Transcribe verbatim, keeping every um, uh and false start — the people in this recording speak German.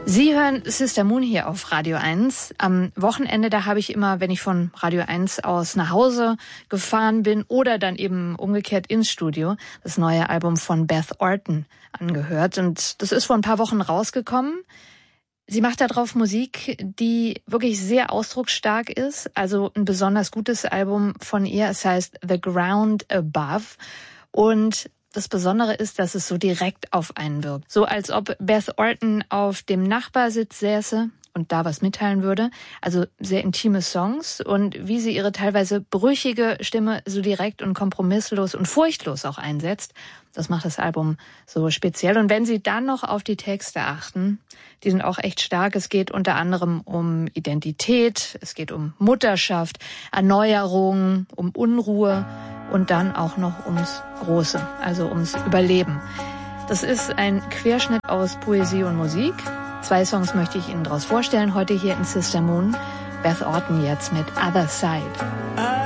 Sie hören Sister Moon hier auf Radio eins. Am Wochenende, da habe ich immer, wenn ich von Radio eins aus nach Hause gefahren bin oder dann eben umgekehrt ins Studio, das neue Album von Beth Orton angehört. Und das ist vor ein paar Wochen rausgekommen. Sie macht da drauf Musik, die wirklich sehr ausdrucksstark ist. Also ein besonders gutes Album von ihr. Es heißt The Ground Above. Und das Besondere ist, dass es so direkt auf einen wirkt. So als ob Beth Orton auf dem Nachbarsitz säße und da was mitteilen würde. Also sehr intime Songs und wie sie ihre teilweise brüchige Stimme so direkt und kompromisslos und furchtlos auch einsetzt, das macht das Album so speziell. Und wenn Sie dann noch auf die Texte achten, die sind auch echt stark. Es geht unter anderem um Identität, es geht um Mutterschaft, Erneuerung, um Unruhe und dann auch noch ums Große, also ums Überleben. Das ist ein Querschnitt aus Poesie und Musik. Zwei Songs möchte ich Ihnen daraus vorstellen, heute hier in Sister Moon. Beth Orton jetzt mit Other Side.